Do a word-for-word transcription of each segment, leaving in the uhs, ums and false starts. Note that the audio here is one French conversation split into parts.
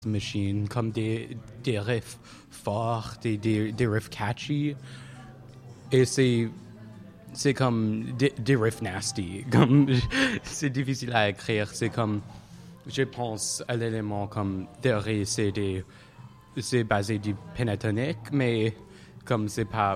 machine, comme des, des riffs forts, des, des, des riffs catchy. Et c'est, c'est comme des, des riffs nasty. Comme, c'est difficile à écrire. C'est comme, je pense à l'élément comme théorie, c'est des, c'est basé du pentatonique, mais comme c'est pas,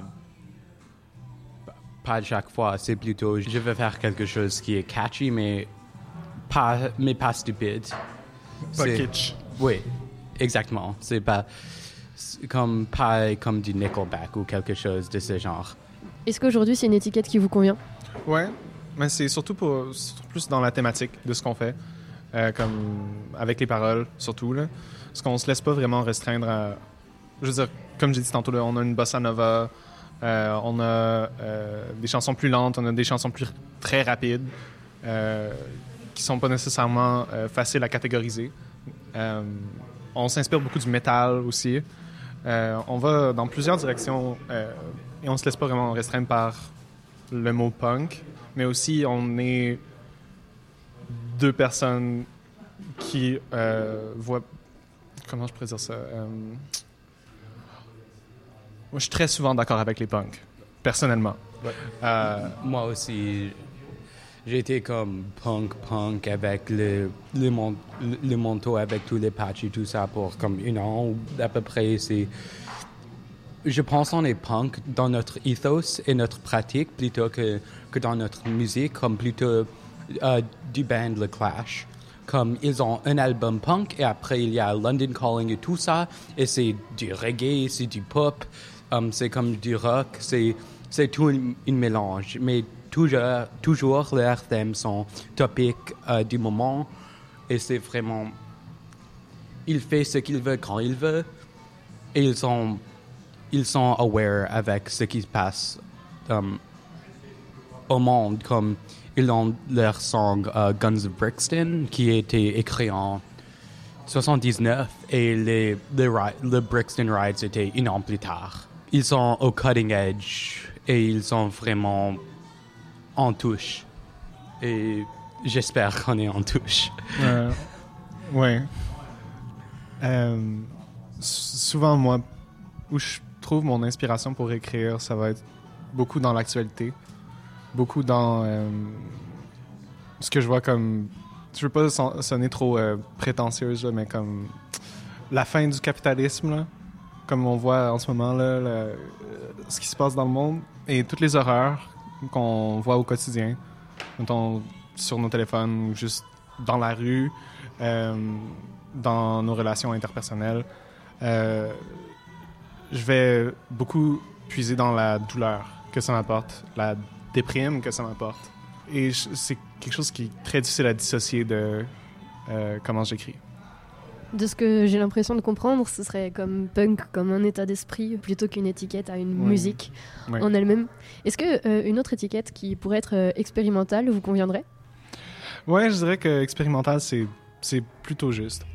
pas chaque fois, c'est plutôt, je veux faire quelque chose qui est catchy, mais pas, mais pas stupide. Pas c'est, kitsch. Oui, exactement. C'est pas c'est comme pas comme du Nickelback ou quelque chose de ce genre. Est-ce qu'aujourd'hui c'est une étiquette qui vous convient? Ouais, mais c'est surtout pour surtout plus dans la thématique de ce qu'on fait, euh, comme avec les paroles surtout là, parce qu'on se laisse pas vraiment restreindre à, je veux dire, comme j'ai dit tantôt là, on a une bossa nova, euh, on a euh, des chansons plus lentes, on a des chansons plus très rapides, euh, qui sont pas nécessairement euh, faciles à catégoriser. Euh, on s'inspire beaucoup du métal aussi. Euh, on va dans plusieurs directions euh, et on se laisse pas vraiment restreindre par le mot punk, mais aussi on est deux personnes qui euh, voient... Comment je pourrais dire ça? Euh, moi, je suis très souvent d'accord avec les punks, personnellement. Ouais. Euh, Moi aussi, j'ai été comme punk, punk avec le, le, mon, le manteau, avec tous les patchs et tout ça pour comme un an à peu près. C'est, je pense qu'on est punk dans notre ethos et notre pratique plutôt que, que dans notre musique, comme plutôt euh, du band The Clash. Comme ils ont un album punk et après il y a London Calling et tout ça, et c'est du reggae, c'est du pop, um, c'est comme du rock, c'est, c'est tout un, un mélange. Mais toujours, toujours leurs thèmes sont topiques euh, du moment et c'est vraiment... Il fait ce qu'il veut quand il veut et ils sont, ils sont aware avec ce qui se passe um, au monde, comme... Ils ont leur song uh, Guns of Brixton qui a été écrit en soixante-dix-neuf et les, les, les Brixton Rides étaient un an plus tard. Ils sont au cutting edge et ils sont vraiment en touche. Et j'espère qu'on est en touche. Euh, ouais. Euh, souvent, moi, où je trouve mon inspiration pour écrire, ça va être beaucoup dans l'actualité. Beaucoup dans euh, ce que je vois comme... Je veux pas son, sonner trop euh, prétentieuse, là, mais comme la fin du capitalisme, là, comme on voit en ce moment, là, le, euh, ce qui se passe dans le monde et toutes les horreurs qu'on voit au quotidien, mettons, sur nos téléphones ou juste dans la rue, euh, dans nos relations interpersonnelles. Euh, je vais beaucoup puiser dans la douleur que ça m'apporte, la déprime que ça m'apporte. Et je, c'est quelque chose qui est très difficile à dissocier de euh, comment j'écris. De ce que j'ai l'impression de comprendre, ce serait comme punk, comme un état d'esprit, plutôt qu'une étiquette à une oui. musique oui. en elle-même. Est-ce que euh, une autre étiquette qui pourrait être euh, expérimentale vous conviendrait? Ouais, je dirais que expérimental, c'est, c'est plutôt juste.